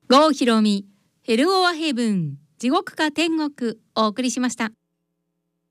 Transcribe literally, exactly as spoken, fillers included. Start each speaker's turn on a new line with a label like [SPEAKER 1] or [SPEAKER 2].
[SPEAKER 1] 郷ひろみヘルオアヘブン地獄か天国お送りしました。